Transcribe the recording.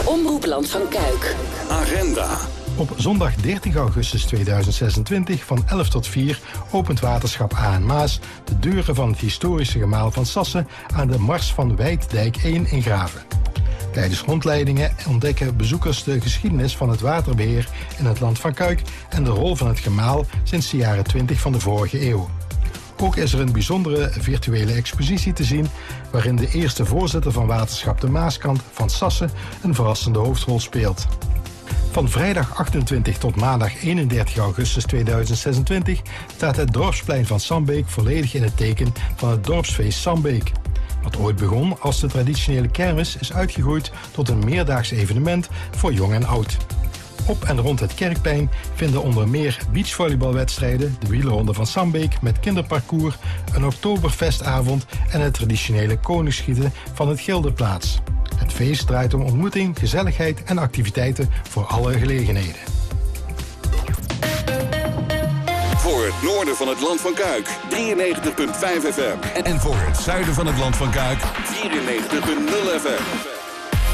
Omroep Land van Kuik. Agenda. Op zondag 30 augustus 2026 van 11 tot 4 opent Waterschap A en Maas de deuren van het historische gemaal van Sassen aan de Mars van Wijtdijk 1 in Graven. Tijdens rondleidingen ontdekken bezoekers de geschiedenis van het waterbeheer in het Land van Kuik en de rol van het gemaal sinds de jaren 20 van de vorige eeuw. Ook is er een bijzondere virtuele expositie te zien waarin de eerste voorzitter van Waterschap de Maaskant van Sassen een verrassende hoofdrol speelt. Van vrijdag 28 tot maandag 31 augustus 2026 staat het dorpsplein van Sambeek volledig in het teken van het dorpsfeest Sambeek. Wat ooit begon als de traditionele kermis is uitgegroeid tot een meerdaags evenement voor jong en oud. Op en rond het Kerkplein vinden onder meer beachvolleybalwedstrijden, de wielerronde van Sambeek met kinderparcours, een oktoberfestavond en het traditionele koningsschieten van het Gilde plaats. Het feest draait om ontmoeting, gezelligheid en activiteiten voor alle gelegenheden. Voor het noorden van het Land van Kuik 93.5 FM. En voor het zuiden van het Land van Kuik 94.0 FM.